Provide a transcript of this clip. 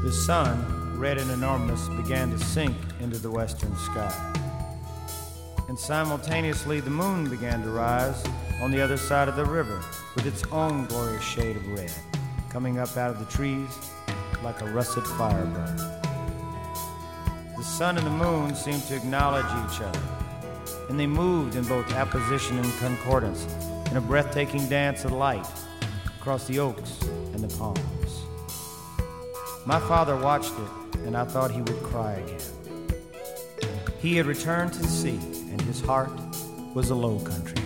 The sun, red and enormous, began to sink into the western sky. And simultaneously the moon began to rise on the other side of the river with its own glorious shade of red, coming up out of the trees like a russet firebird. The sun and the moon seemed to acknowledge each other, and they moved in both apposition and concordance in a breathtaking dance of light across the oaks and the palms. My father watched it, and I thought he would cry again. He had returned to the sea, and his heart was a low country.